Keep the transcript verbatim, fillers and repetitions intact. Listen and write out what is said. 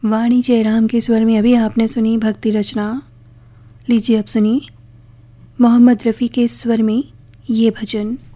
वाणी जयराम के स्वर में अभी आपने सुनी भक्ति रचना। लीजिए अब सुनिए मोहम्मद रफ़ी के स्वर में ये भजन।